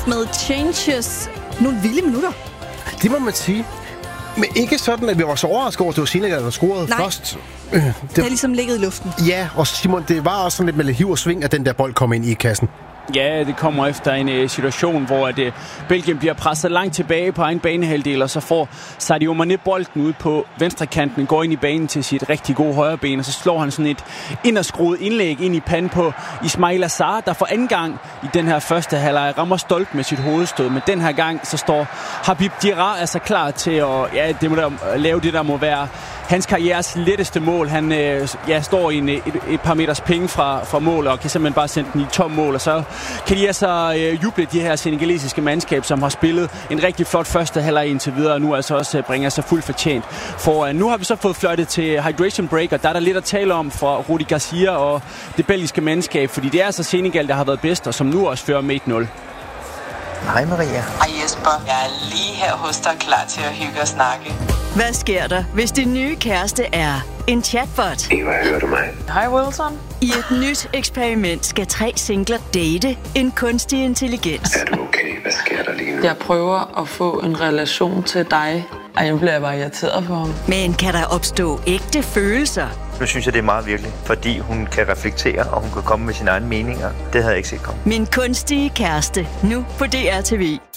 haft med Changes nogle vilde minutter. Det må man sige. Men ikke sådan, at vi var så overrasket over, at det var Senegal, der scorede først. Det har ligesom ligget i luften. Ja, og Simon, det var også sådan lidt med hiv og sving, at den der bold kom ind i kassen. Ja, det kommer efter en situation, hvor Belgien bliver presset langt tilbage på egen banehalvdel, og så får Sadio Mané bolden ud på venstrekanten, går ind i banen til sit rigtig gode højre ben, og så slår han sådan et inderskruet indlæg ind i panden på Ismaila Sarr, der for anden gang i den her første halvleg rammer stolpen med sit hovedstød. Men den her gang, så står Habib Diarra altså klar til at lave det, der må være hans karrieres letteste mål. Han står i et par meters penge fra mål, og kan simpelthen bare sende den i tom mål, og så kan de altså juble de her senegalesiske mandskab, som har spillet en rigtig flot første halvleg indtil videre, og nu altså også bringer sig fuldt fortjent foran. Nu har vi så fået fløjtet til hydration break, og der er der lidt at tale om for Rudi Garcia og det belgiske mandskab, fordi det er altså Senegal, der har været bedst, og som nu også fører med 1-0. Hej Maria. Hej Jesper. Jeg er lige her hos dig, klar til at hygge og snakke. Hvad sker der, hvis din nye kæreste er en chatbot? Eva, hører du mig? Hej Wilson. I et nyt eksperiment skal 3 singler date en kunstig intelligens. Er du okay? Hvad sker der lige nu? Jeg prøver at få en relation til dig. Ej, jeg bliver bare irriteret på ham. Men kan der opstå ægte følelser? Nu synes jeg, det er meget virkelig, fordi hun kan reflektere, og hun kan komme med sine egne meninger. Det havde jeg ikke set komme. Min kunstige kæreste, nu på DR TV.